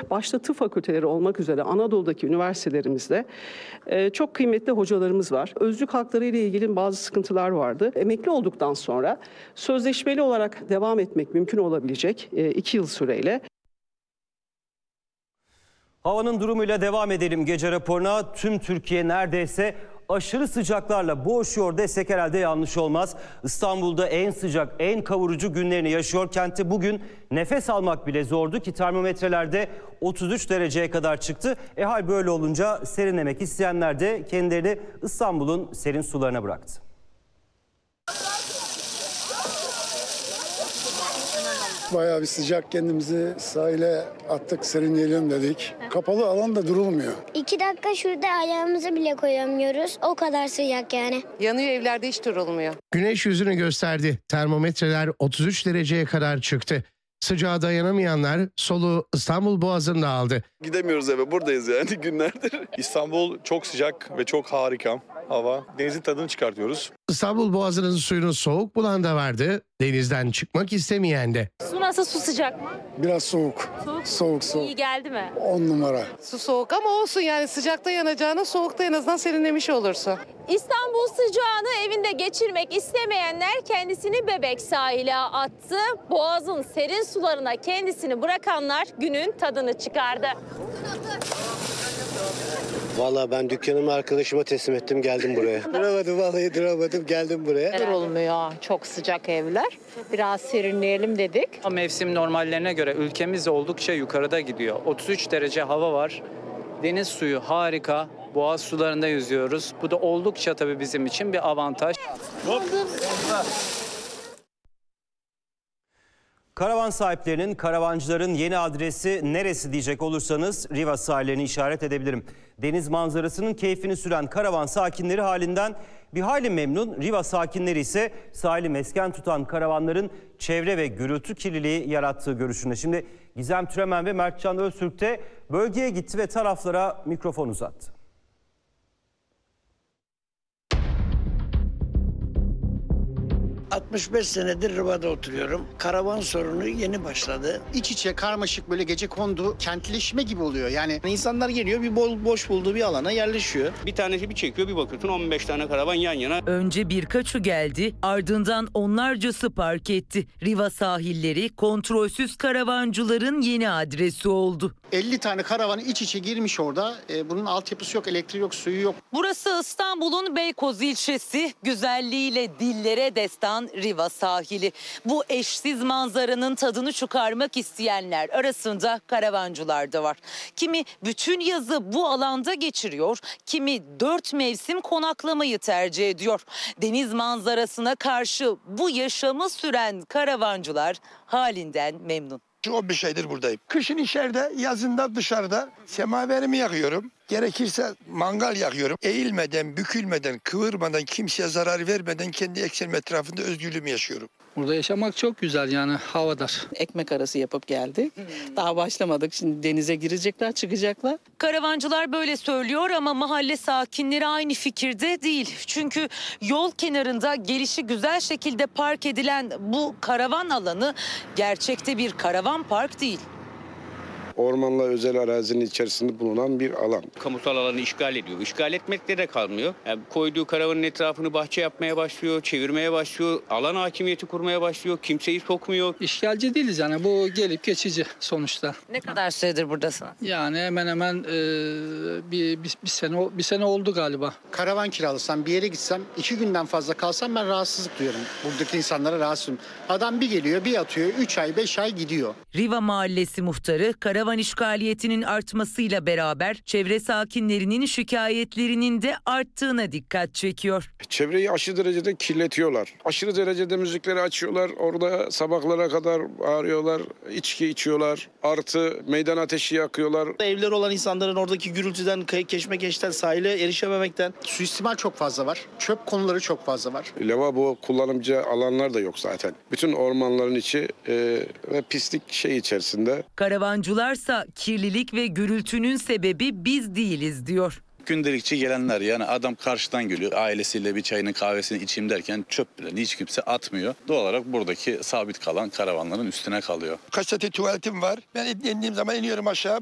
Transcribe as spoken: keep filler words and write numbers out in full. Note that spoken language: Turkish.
Başta tıp fakülteleri olmak üzere Anadolu'daki üniversitelerimizde e, çok kıymetli hocalarımız var. Özlük hakları ile ilgili bazı sıkıntılar vardı. Emekli olduktan sonra sözleşmeli olarak devam etmek mümkün olabilecek e, iki yıl süreyle. Havanın durumuyla devam edelim gece raporuna. Tüm Türkiye neredeyse aşırı sıcaklarla boğuşuyor desek herhalde yanlış olmaz. İstanbul'da en sıcak, en kavurucu günlerini yaşıyor. Kentte bugün nefes almak bile zordu ki termometrelerde otuz üç dereceye kadar çıktı. E hal böyle olunca serinlemek isteyenler de kendilerini İstanbul'un serin sularına bıraktı. Bayağı bir sıcak, kendimizi sahile attık, serinleyelim dedik. Kapalı alanda durulmuyor. İki dakika şurada ayağımızı bile koyamıyoruz. O kadar sıcak yani. Yanıyor, evlerde hiç durulmuyor. Güneş yüzünü gösterdi. Termometreler otuz üç dereceye kadar çıktı. Sıcağa dayanamayanlar soluğu İstanbul Boğazı'nda aldı. Gidemiyoruz eve, buradayız yani günlerdir. İstanbul çok sıcak ve çok harika hava. Denizin tadını çıkartıyoruz. İstanbul Boğazı'nın suyunu soğuk bulan da vardı. Denizden çıkmak istemeyen de. Su nasıl, su sıcak mı? Biraz soğuk. Soğuk. Soğuk soğuk. İyi geldi mi? On numara. Su soğuk ama olsun yani sıcakta yanacağına soğukta en azından serinlemiş olursun. İstanbul sıcağını evinde geçirmek istemeyenler kendisini Bebek sahile attı. Boğaz'ın serin sularına kendisini bırakanlar günün tadını çıkardı. Vallahi ben dükkanımı arkadaşıma teslim ettim, geldim buraya. Duramadım, vallahi duramadım, geldim buraya. Durulmuyor, çok sıcak evler. Biraz serinleyelim dedik. Mevsim normallerine göre ülkemiz oldukça yukarıda gidiyor. otuz üç derece hava var. Deniz suyu harika. Boğaz sularında yüzüyoruz. Bu da oldukça tabii bizim için bir avantaj. Hop. Karavan sahiplerinin, karavancıların yeni adresi neresi diyecek olursanız Riva sahillerini işaret edebilirim. Deniz manzarasının keyfini süren karavan sakinleri halinden bir hayli memnun. Riva sakinleri ise sahili mesken tutan karavanların çevre ve gürültü kirliliği yarattığı görüşünde. Şimdi Gizem Türemen ve Mertcan Öztürk de bölgeye gitti ve taraflara mikrofon uzattı. altmış beş senedir Riva'da oturuyorum. Karavan sorunu yeni başladı. İç içe karmaşık böyle gecekondu kentleşme gibi oluyor. Yani insanlar geliyor bir bol, boş bulduğu bir alana yerleşiyor. Bir tanesi bir çekiyor bir bakıyorsun on beş tane karavan yan yana. Önce birkaçı geldi, ardından onlarcası park etti. Riva sahilleri kontrolsüz karavancıların yeni adresi oldu. elli tane karavan iç içe girmiş orada. Ee, bunun altyapısı yok, elektriği yok, suyu yok. Burası İstanbul'un Beykoz ilçesi, güzelliğiyle dillere destan Riva sahili. Bu eşsiz manzaranın tadını çıkarmak isteyenler arasında karavancılar da var. Kimi bütün yazı bu alanda geçiriyor, kimi dört mevsim konaklamayı tercih ediyor. Deniz manzarasına karşı bu yaşamı süren karavancılar halinden memnun. on beş aydır buradayım. Kışın içeride, yazında dışarıda semaverimi yakıyorum. Gerekirse mangal yakıyorum. Eğilmeden, bükülmeden, kıvırmadan, kimseye zarar vermeden kendi eksenim etrafında özgürlüğümü yaşıyorum. Burada yaşamak çok güzel yani havadar. Ekmek arası yapıp geldik. Hmm. Daha başlamadık. Şimdi denize girecekler, çıkacaklar. Karavancılar böyle söylüyor ama mahalle sakinleri aynı fikirde değil. Çünkü yol kenarında gelişi güzel şekilde park edilen bu karavan alanı gerçekte bir karavan park değil. Ormanla özel arazinin içerisinde bulunan bir alan. Kamusal alanı işgal ediyor. İşgal etmekle de kalmıyor. Yani koyduğu karavanın etrafını bahçe yapmaya başlıyor, çevirmeye başlıyor, alan hakimiyeti kurmaya başlıyor, kimseyi sokmuyor. İşgalci değiliz yani, bu gelip geçici sonuçta. Ne kadar süredir buradasın? Yani hemen hemen e, bir, bir, bir sene bir sene oldu galiba. Karavan kiralasam, bir yere gitsem, iki günden fazla kalsam ben rahatsızlık duyuyorum. Buradaki insanlara rahatsızım. Adam bir geliyor, bir atıyor, üç ay, beş ay gidiyor. Riva Mahallesi muhtarı karavan işgaliyetinin artmasıyla beraber çevre sakinlerinin şikayetlerinin de arttığına dikkat çekiyor. Çevreyi aşırı derecede kirletiyorlar. Aşırı derecede müzikleri açıyorlar. Orada sabahlara kadar bağırıyorlar, içki içiyorlar. Artı meydan ateşi yakıyorlar. Evleri olan insanların oradaki gürültüden, keşmekeşten, sahile erişememekten suistimal çok fazla var. Çöp konuları çok fazla var. Lavabo kullanımcı alanlar da yok zaten. Bütün ormanların içi e, ve pislik şey içerisinde. Karavancılarsa kirlilik ve gürültünün sebebi biz değiliz diyor. Gündelikçi gelenler, yani adam karşıdan geliyor, ailesiyle bir çayını kahvesini içeyim derken çöp bile hiç kimse atmıyor. Doğal olarak buradaki sabit kalan karavanların üstüne kalıyor. Kaç tane tuvaletim var. Ben indiğim zaman iniyorum aşağı.